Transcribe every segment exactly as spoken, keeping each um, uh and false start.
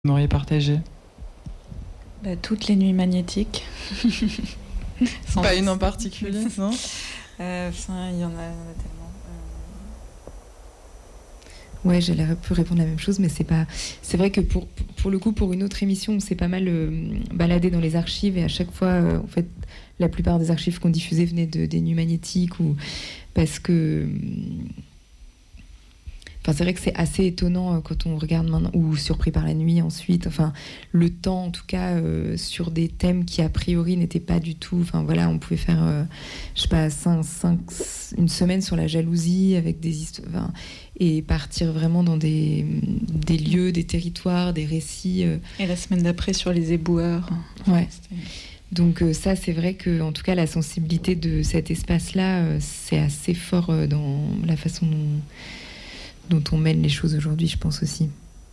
Vous m'auriez partagé? Bah, toutes les nuits magnétiques. Sans pas une en particulier, non? euh, Enfin, il y en a, il y en a tellement. Euh... Ouais, j'allais pu répondre la même chose, mais c'est pas. C'est vrai que pour pour le coup, pour une autre émission, on s'est pas mal euh, baladé dans les archives et à chaque fois, euh, en fait, la plupart des archives qu'on diffusait venaient de, des nuits magnétiques ou parce que. Enfin, c'est vrai que c'est assez étonnant euh, quand on regarde maintenant, ou Surpris par la nuit ensuite, enfin, le temps en tout cas, euh, sur des thèmes qui a priori n'étaient pas du tout, enfin voilà, on pouvait faire, euh, je sais pas, cinq, cinq, une semaine sur la jalousie avec des histoires, enfin, et partir vraiment dans des, des lieux, des territoires, des récits. Euh... Et la semaine d'après sur les éboueurs. Ouais. C'était... Donc euh, ça, c'est vrai que, en tout cas, la sensibilité de cet espace-là, euh, c'est assez fort euh, dans la façon dont... dont on mène les choses aujourd'hui, je pense aussi.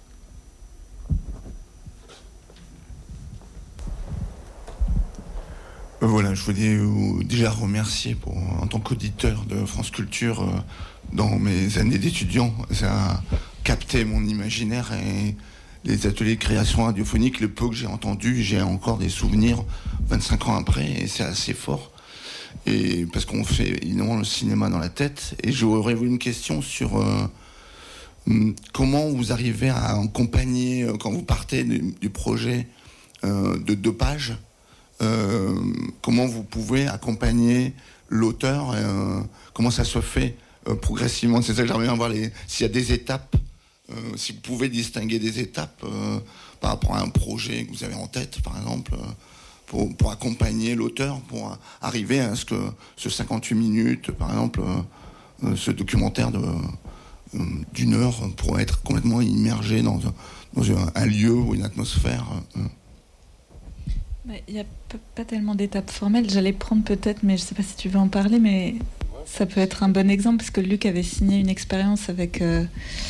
Voilà, je voulais vous déjà remercier pour, en tant qu'auditeur de France Culture, euh, dans mes années d'étudiant, ça a capté mon imaginaire et les ateliers de création radiophonique, le peu que j'ai entendu, j'ai encore des souvenirs vingt-cinq ans après, et c'est assez fort. Et parce qu'on fait évidemment le cinéma dans la tête, et j'aurais voulu une question sur... Euh, comment vous arrivez à accompagner, quand vous partez du, du projet euh, de deux pages, euh, comment vous pouvez accompagner l'auteur, euh, comment ça se fait euh, progressivement. C'est ça que j'aimerais bien voir, les, s'il y a des étapes, euh, si vous pouvez distinguer des étapes euh, par rapport à un projet que vous avez en tête, par exemple, euh, pour, pour accompagner l'auteur, pour arriver à ce que ce cinquante-huit minutes, par exemple, euh, ce documentaire de... d'une heure pour être complètement immergé dans, dans un, un lieu ou une atmosphère. Il n'y a p- pas tellement d'étapes formelles. J'allais prendre peut-être, mais je ne sais pas si tu veux en parler, mais ça peut être un bon exemple, parce que Luc avait signé une expérience avec euh,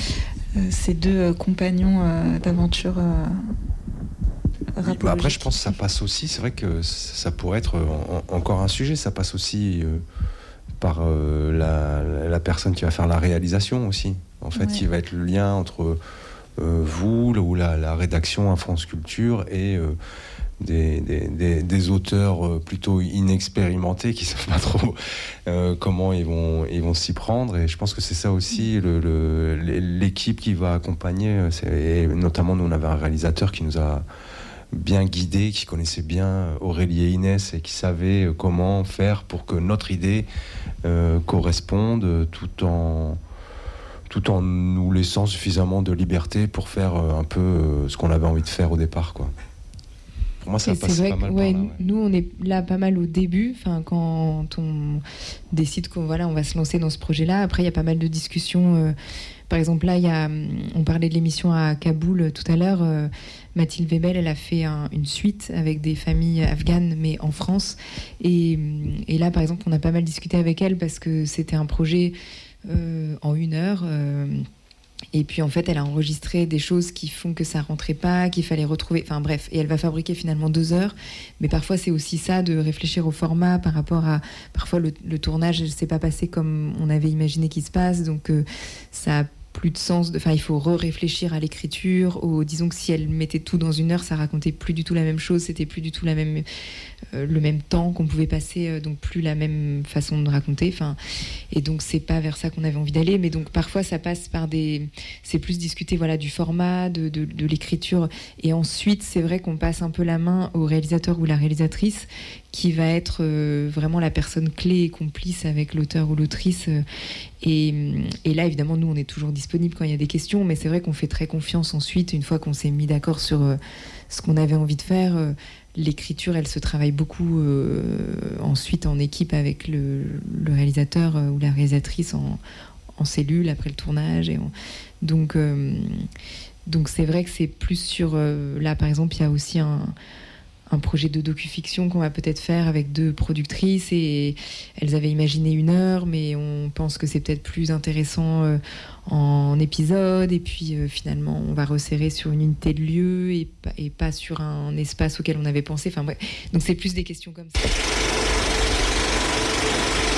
euh, ses deux euh, compagnons euh, d'aventure euh, rapologique. Bah après, je pense que ça passe aussi, c'est vrai que ça pourrait être en, encore un sujet, ça passe aussi... Euh, par euh, la, la personne qui va faire la réalisation aussi, en fait, ouais. Qui va être le lien entre euh, vous ou la, la rédaction à France Culture et euh, des, des, des, des auteurs plutôt inexpérimentés qui ne savent pas trop euh, comment ils vont, ils vont s'y prendre. Et je pense que c'est ça aussi le, le, l'équipe qui va accompagner. C'est, et notamment, nous, on avait un réalisateur qui nous a bien guidé, qui connaissait bien Aurélie et Inès et qui savait comment faire pour que notre idée euh, corresponde tout en, tout en nous laissant suffisamment de liberté pour faire un peu euh, ce qu'on avait envie de faire au départ, quoi. Pour moi, ça passe pas mal ouais, par là. Ouais. Nous, on est là pas mal au début, quand on décide qu'on voilà, on va se lancer dans ce projet-là. Après, il y a pas mal de discussions. Euh, par exemple, là, il y a, on parlait de l'émission à Kaboul tout à l'heure. Euh, Mathilde Webel, elle a fait un, une suite avec des familles afghanes, mais en France. Et, et là, par exemple, on a pas mal discuté avec elle parce que c'était un projet euh, en une heure. Euh, Et puis en fait, elle a enregistré des choses qui font que ça rentrait pas, qu'il fallait retrouver. Enfin bref, et elle va fabriquer finalement deux heures. Mais parfois, c'est aussi ça, de réfléchir au format par rapport à. Parfois, le, le tournage ne s'est pas passé comme on avait imaginé qu'il se passe. Donc euh, ça a plus de sens. Enfin, il faut re-réfléchir à l'écriture. Au, disons que si elle mettait tout dans une heure, ça racontait plus du tout la même chose. C'était plus du tout la même, euh, le même temps qu'on pouvait passer. Euh, donc plus la même façon de raconter. Enfin, et donc c'est pas vers ça qu'on avait envie d'aller. Mais donc parfois ça passe par des. C'est plus discuter voilà du format, de, de, de l'écriture. Et ensuite, c'est vrai qu'on passe un peu la main au réalisateur ou la réalisatrice, qui va être euh, vraiment la personne clé et complice avec l'auteur ou l'autrice. Euh, et, et là, évidemment, nous, on est toujours disponible quand il y a des questions, mais c'est vrai qu'on fait très confiance ensuite, une fois qu'on s'est mis d'accord sur euh, ce qu'on avait envie de faire. Euh, l'écriture, elle se travaille beaucoup euh, ensuite en équipe avec le, le réalisateur euh, ou la réalisatrice en, en cellule après le tournage. Et on... donc, euh, donc, c'est vrai que c'est plus sur... Euh, là, par exemple, il y a aussi un... un projet de docu-fiction qu'on va peut-être faire avec deux productrices, et elles avaient imaginé une heure, mais on pense que c'est peut-être plus intéressant euh, en épisode, et puis euh, finalement on va resserrer sur une unité de lieu et, et pas sur un espace auquel on avait pensé. Enfin bref, donc c'est plus des questions comme ça.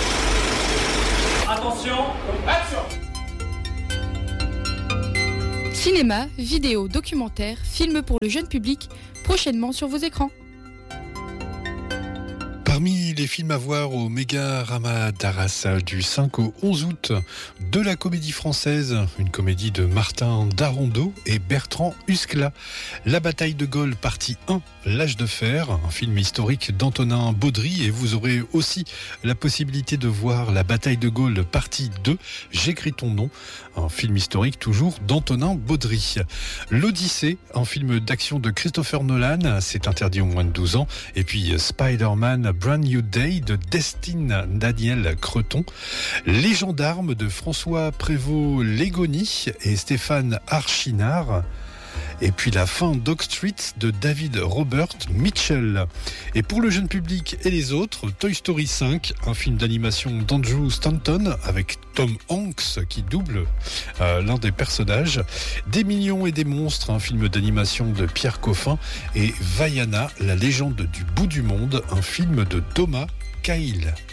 Attention, action! Cinéma, vidéo, documentaire, films pour le jeune public, prochainement sur vos écrans. Parmi les films à voir au Méga-Rama d'Arras du cinq au onze août, de la comédie française, une comédie de Martin Darondeau et Bertrand Huskla. La bataille de Gaulle, partie un, L'âge de fer, un film historique d'Antonin Baudry, et vous aurez aussi la possibilité de voir La bataille de Gaulle, partie deux, J'écris ton nom, un film historique toujours d'Antonin Baudry. L'Odyssée, un film d'action de Christopher Nolan, c'est interdit aux moins de douze ans, et puis Spider-Man Brand New Day de Destin Daniel Creton, Les Gendarmes de François Prévost-Légony et Stéphane Archinard, et puis La fin d'Oak Street de David Robert Mitchell. Et pour le jeune public et les autres, Toy Story cinq, un film d'animation d'Andrew Stanton avec Tom Hanks qui double euh, l'un des personnages, Des millions et des monstres, un film d'animation de Pierre Coffin, et Vaiana, la légende du bout du monde, un film de Thomas Cahill.